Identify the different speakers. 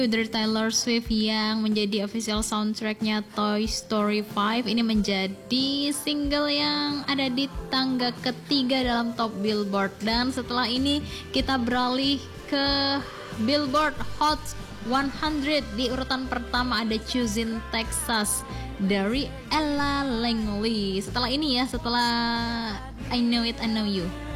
Speaker 1: Dari Taylor Swift yang menjadi official soundtracknya Toy Story 5 ini menjadi single yang ada di tangga ketiga dalam top Billboard. Dan setelah ini kita beralih ke Billboard Hot 100. Di urutan pertama ada Choosing Texas dari Ella Langley. Setelah ini ya, setelah I Know It, I Know You.